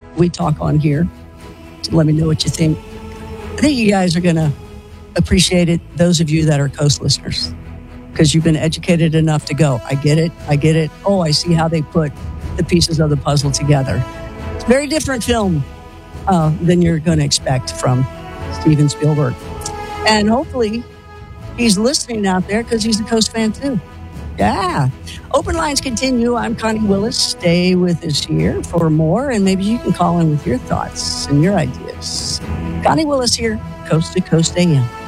we talk on here. So let me know what you think. I think you guys are going to appreciate it, those of you that are Coast listeners, because you've been educated enough to go, I get it. Oh, I see how they put the pieces of the puzzle together. It's a very different film than you're going to expect from Steven Spielberg. And hopefully he's listening out there because he's a Coast fan too. Yeah. Open lines continue. I'm Connie Willis. Stay with us here for more, and maybe you can call in with your thoughts and your ideas. Connie Willis here, Coast to Coast AM.